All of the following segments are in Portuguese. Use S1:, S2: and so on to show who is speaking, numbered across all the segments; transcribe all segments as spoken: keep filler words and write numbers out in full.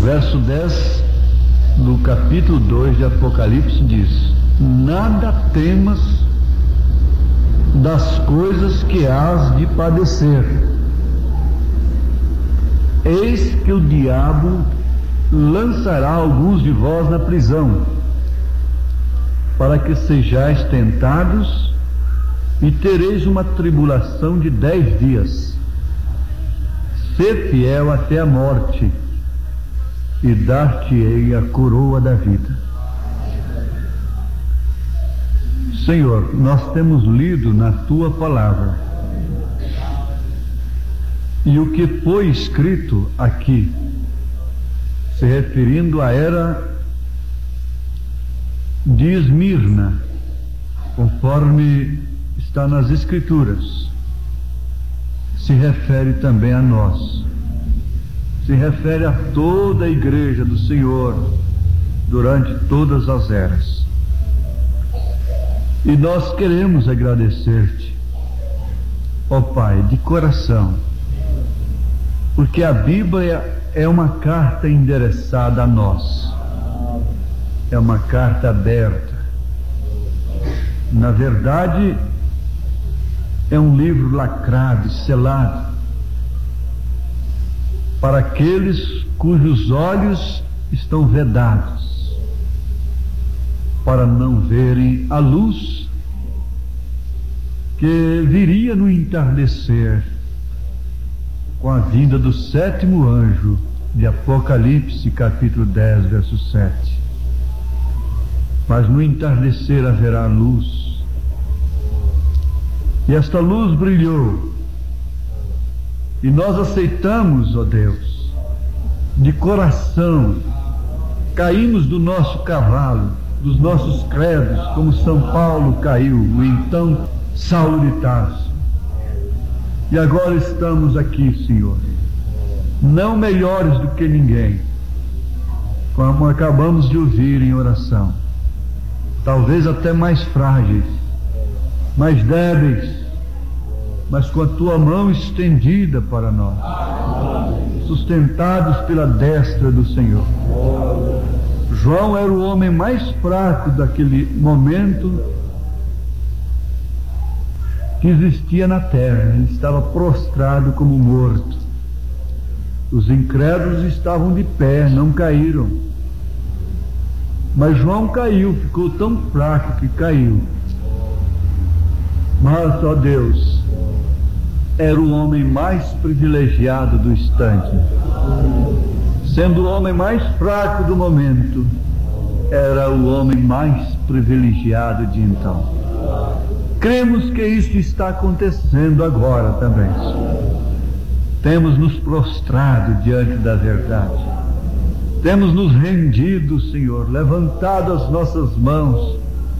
S1: verso dez do capítulo dois de Apocalipse diz: nada temas das coisas que hás de padecer. Eis que o diabo lançará alguns de vós na prisão, para que sejais tentados, e tereis uma tribulação de dez dias. Sê fiel até a morte, e dar-te-ei a coroa da vida. Senhor, nós temos lido na Tua palavra, e o que foi escrito aqui, se referindo à era de Esmirna, conforme está nas Escrituras, se refere também a nós, se refere a toda a igreja do Senhor durante todas as eras. E nós queremos agradecer-te, ó Pai, de coração, porque a Bíblia é uma carta endereçada a nós, é uma carta aberta. Na verdade, é um livro lacrado e selado para aqueles cujos olhos estão vedados, para não verem a luz que viria no entardecer com a vinda do sétimo anjo de Apocalipse, capítulo dez, verso sete. Mas no entardecer haverá luz, e esta luz brilhou, e nós aceitamos, ó Deus, de coração, caímos do nosso cavalo, dos nossos credos, como São Paulo caiu, o então Saulo de Tarso. E agora estamos aqui, Senhor, não melhores do que ninguém, como acabamos de ouvir em oração, talvez até mais frágeis, mais débeis, mas com a Tua mão estendida para nós, sustentados pela destra do Senhor. João era o homem mais fraco daquele momento que existia na terra. Ele estava prostrado como morto. Os incrédulos estavam de pé, não caíram. Mas João caiu, ficou tão fraco que caiu. Mas, ó Deus, era o homem mais privilegiado do instante. Sendo o homem mais fraco do momento, era o homem mais privilegiado de então. Cremos que isso está acontecendo agora também. Temos nos prostrado diante da verdade. Temos nos rendido, Senhor, levantado as nossas mãos,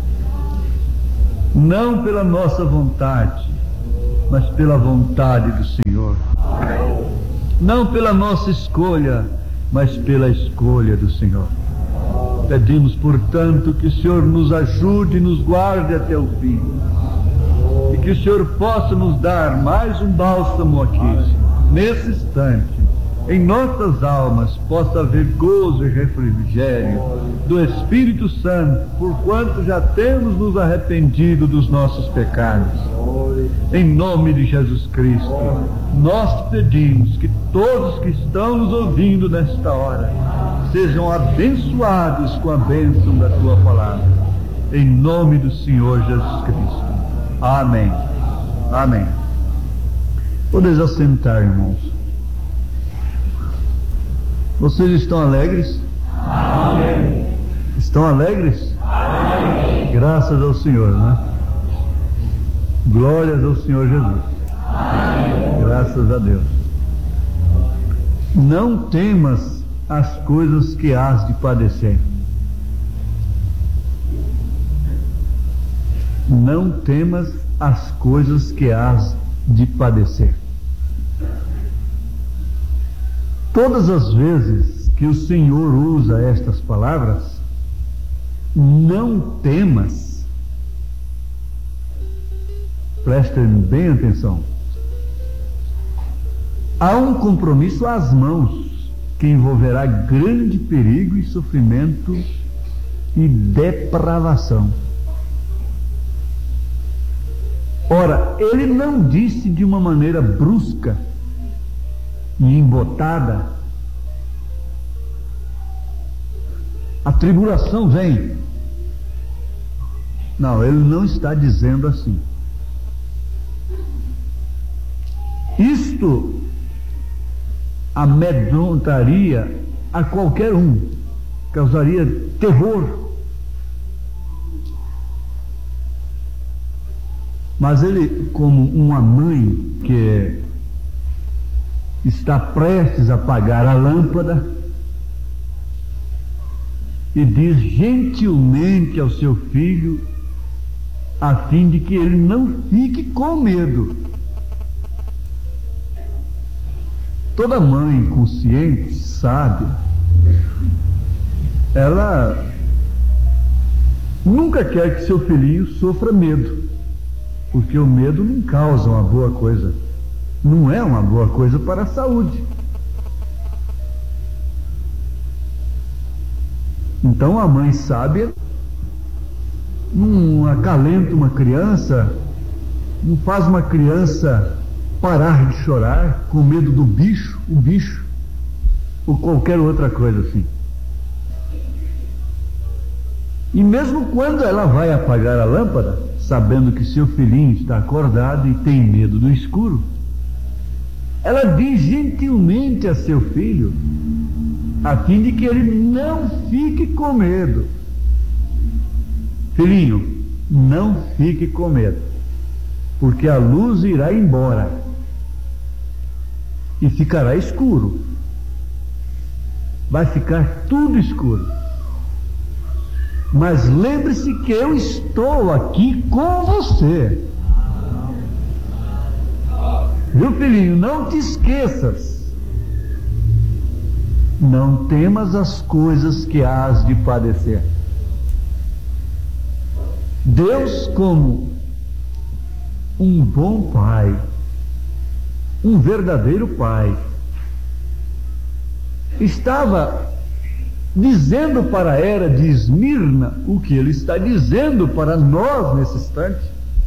S1: não pela nossa vontade, mas pela vontade do Senhor. Não pela nossa escolha, mas pela escolha do Senhor. Pedimos, portanto, que o Senhor nos ajude e nos guarde até o fim. E que o Senhor possa nos dar mais um bálsamo aqui, nesse instante. Em nossas almas possa haver gozo e refrigério do Espírito Santo, porquanto já temos nos arrependido dos nossos pecados. Em nome de Jesus Cristo, nós pedimos que todos que estão nos ouvindo nesta hora sejam abençoados com a bênção da Tua palavra. Em nome do Senhor Jesus Cristo. Amém. Amém. Podeis assentar, irmãos. Vocês estão alegres? Amém. Estão alegres? Amém. Graças ao Senhor, né? Glórias ao Senhor Jesus. Amém. Graças a Deus. Não temas as coisas que hás de padecer. Não temas as coisas que hás de padecer. Todas as vezes que o Senhor usa estas palavras, não temas, prestem bem atenção, há um compromisso às mãos que envolverá grande perigo e sofrimento e depravação. Ora, ele não disse de uma maneira brusca e embotada: a tribulação vem. Não, ele não está dizendo assim. Isto amedrontaria a qualquer um, causaria terror. Mas ele, como uma mãe que está prestes a apagar a lâmpada, e diz gentilmente ao seu filho, a fim de que ele não fique com medo. Toda mãe consciente, sábia, ela nunca quer que seu filhinho sofra medo, porque o medo não causa uma boa coisa, não é uma boa coisa para a saúde. Então a mãe sábia não acalenta uma criança, não faz uma criança parar de chorar com medo do bicho, o bicho, ou qualquer outra coisa assim. E mesmo quando ela vai apagar a lâmpada, sabendo que seu filhinho está acordado e tem medo do escuro, ela diz gentilmente a seu filho, a fim de que ele não fique com medo: filhinho, não fique com medo, porque a luz irá embora e ficará escuro, vai ficar tudo escuro, mas lembre-se que eu estou aqui com você, viu, filhinho? Não te esqueças. Não temas as coisas que hás de padecer. Deus, como um bom pai, um verdadeiro pai, estava dizendo para a era de Esmirna o que ele está dizendo para nós nesse instante: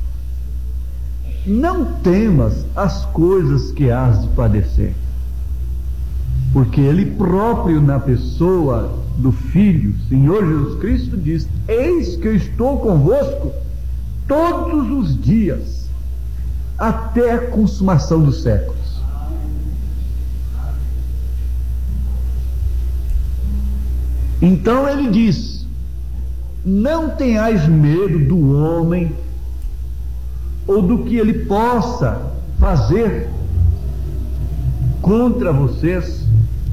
S1: não temas as coisas que hás de padecer, porque ele próprio, na pessoa do Filho, Senhor Jesus Cristo, diz: eis que eu estou convosco todos os dias, até a consumação dos séculos. Então ele diz: não tenhais medo do homem, ou do que ele possa fazer contra vocês,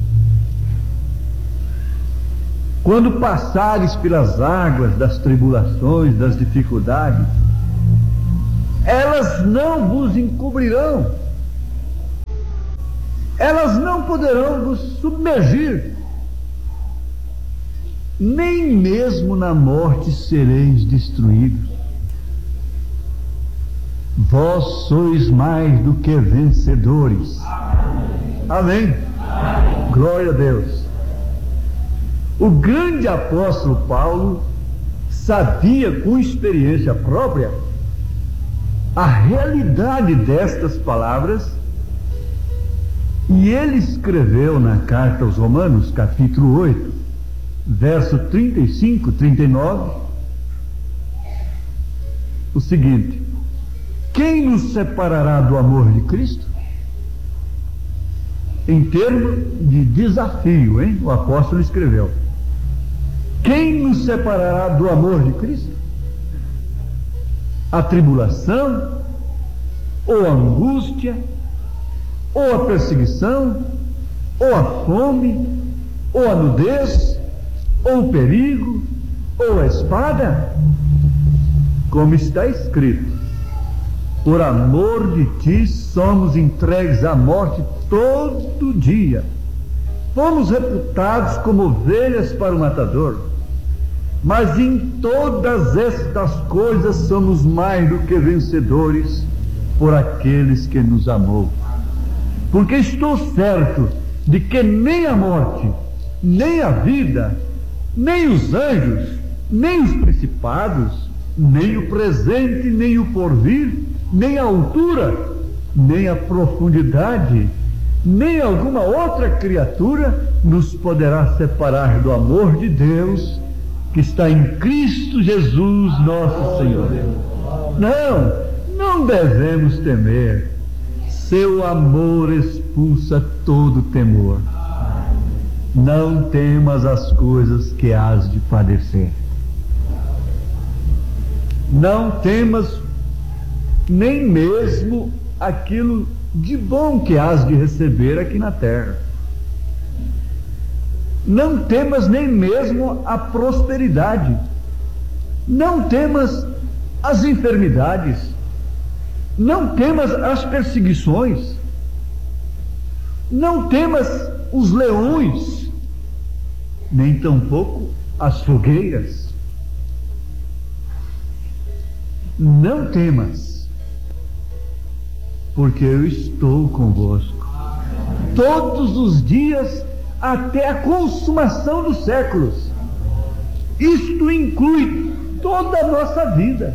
S1: quando passares pelas águas das tribulações, das dificuldades. Elas não vos encobrirão, elas não poderão vos submergir, nem mesmo na morte sereis destruídos. Vós sois mais do que vencedores. Amém. Amém. Glória a Deus. O grande apóstolo Paulo sabia com experiência própria a realidade destas palavras, e ele escreveu na carta aos Romanos, capítulo oito, verso trinta e cinco, trinta e nove, o seguinte: quem nos separará do amor de Cristo? Em termos de desafio, hein? O apóstolo escreveu: quem nos separará do amor de Cristo? A tribulação, ou a angústia, ou a perseguição, ou a fome, ou a nudez, ou o perigo, ou a espada? Como está escrito: por amor de ti somos entregues à morte todo dia, fomos reputados como ovelhas para o matador, mas em todas estas coisas somos mais do que vencedores por aqueles que nos amou. Porque estou certo de que nem a morte, nem a vida, nem os anjos, nem os principados, nem o presente, nem o porvir, nem a altura, nem a profundidade, nem alguma outra criatura nos poderá separar do amor de Deus que está em Cristo Jesus, nosso Senhor. Não, não devemos temer. Seu amor expulsa todo temor. Não temas as coisas que hás de padecer. Não temas nem mesmo aquilo de bom que hás de receber aqui na terra. Não temas nem mesmo a prosperidade. Não temas as enfermidades. Não temas as perseguições. Não temas os leões, nem tampouco as fogueiras. Não temas, porque eu estou convosco todos os dias até a consumação dos séculos. Isto inclui toda a nossa vida.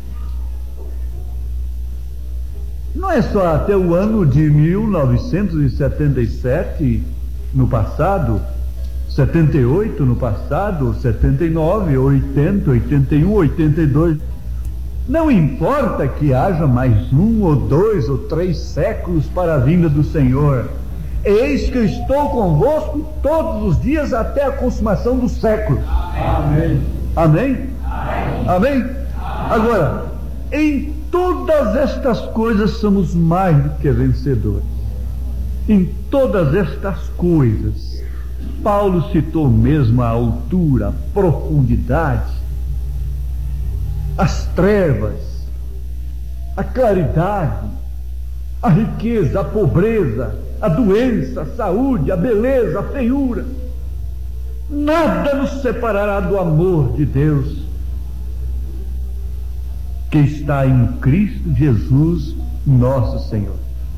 S1: Não é só até o ano de mil novecentos e setenta e sete no passado, setenta e oito no passado, setenta e nove, oitenta, oitenta e um, oitenta e dois. Não importa que haja mais um ou dois ou três séculos para a vinda do Senhor. Eis que eu estou convosco todos os dias até a consumação do século. Amém. Amém? Amém? Amém? Agora, em todas estas coisas somos mais do que vencedores. Em todas estas coisas, Paulo citou mesmo a altura, a profundidade, as trevas, a claridade, a riqueza, a pobreza, a doença, a saúde, a beleza, a feiura. Nada nos separará do amor de Deus que está em Cristo Jesus, nosso Senhor.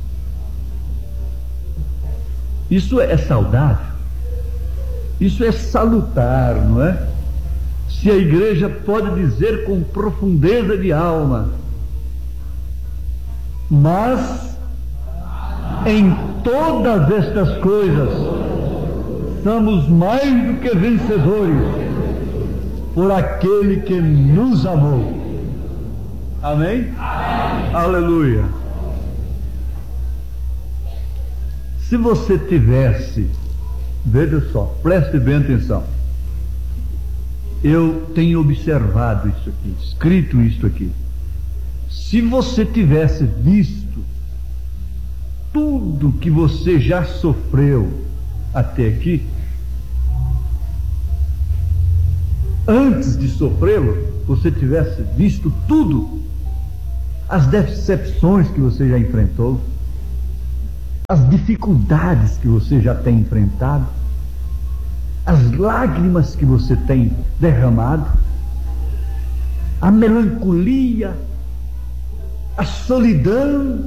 S1: Isso é saudável, isso é salutar, não é? Se a igreja pode dizer com profundeza de alma, mas em todas estas coisas somos mais do que vencedores por aquele que nos amou. Amém? Amém? Aleluia. Se você tivesse, veja só, preste bem atenção. Eu tenho observado isso aqui, escrito isso aqui. Se você tivesse visto tudo que você já sofreu até aqui, antes de sofrê-lo, você tivesse visto tudo, as decepções que você já enfrentou, as dificuldades que você já tem enfrentado, as lágrimas que você tem derramado, a melancolia, a solidão,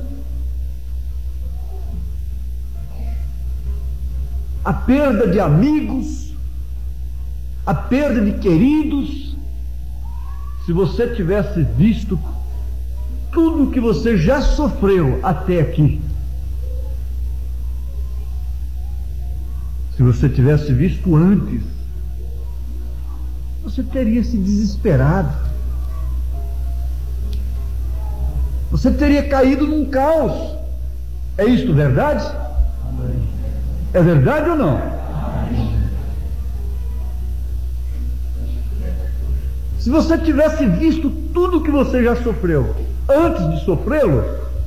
S1: a perda de amigos, a perda de queridos. Se você tivesse visto tudo que você já sofreu até aqui, se você tivesse visto antes, você teria se desesperado, você teria caído num caos. É isto verdade? Amém. É verdade ou não? Amém. Se você tivesse visto tudo que você já sofreu antes de sofrê-lo,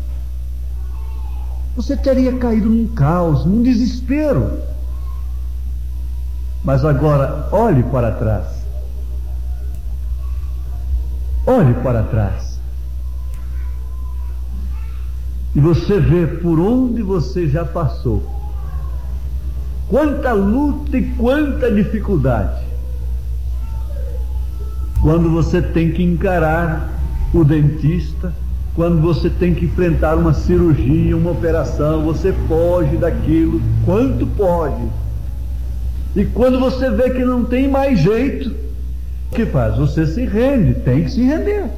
S1: você teria caído num caos, num desespero. Mas agora, olhe para trás. Olhe para trás. E você vê por onde você já passou. Quanta luta e quanta dificuldade. Quando você tem que encarar o dentista, Quando você tem que enfrentar uma cirurgia, uma operação, você foge daquilo quanto pode. E quando você vê que não tem mais jeito, o que faz? Você se rende, tem que se render.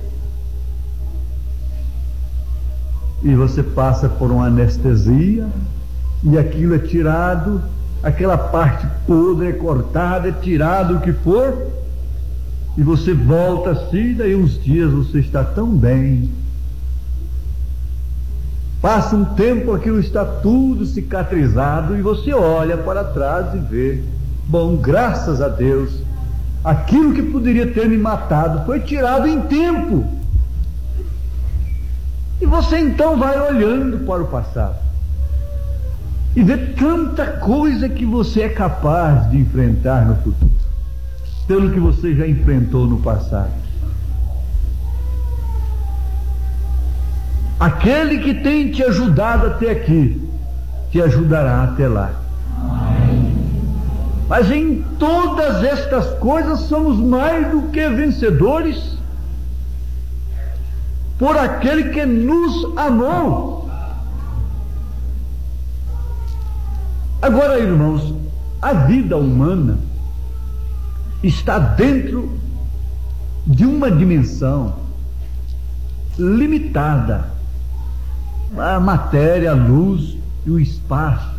S1: E você passa por uma anestesia, e aquilo é tirado, aquela parte podre é cortada, é tirado o que for, e você volta assim, daí uns dias você está tão bem. Passa um tempo, aquilo está tudo cicatrizado, e você olha para trás e vê, bom, graças a Deus, aquilo que poderia ter me matado foi tirado em tempo. E você então vai olhando para o passado e vê tanta coisa que você é capaz de enfrentar no futuro, pelo que você já enfrentou no passado. Aquele que tem te ajudado até aqui, te ajudará até lá. Mas em todas estas coisas somos mais do que vencedores por aquele que nos amou. Agora, irmãos, a vida humana está dentro de uma dimensão limitada. A matéria, a luz e o espaço.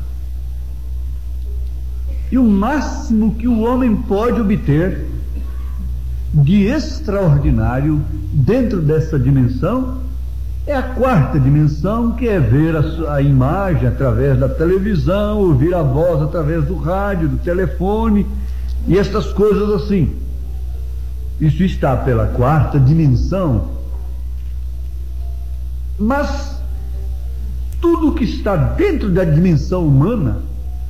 S1: E o máximo que o homem pode obter de extraordinário dentro dessa dimensão é a quarta dimensão, que é ver a, a imagem através da televisão, ouvir a voz através do rádio, do telefone e essas coisas assim. Isso está pela quarta dimensão. Mas tudo que está dentro da dimensão humana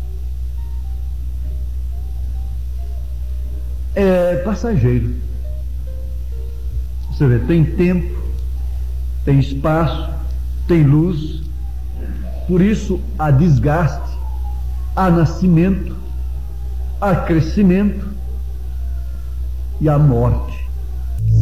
S1: é passageiro. Você vê, tem tempo, tem espaço, tem luz. Por isso há desgaste, há nascimento, há crescimento e há morte.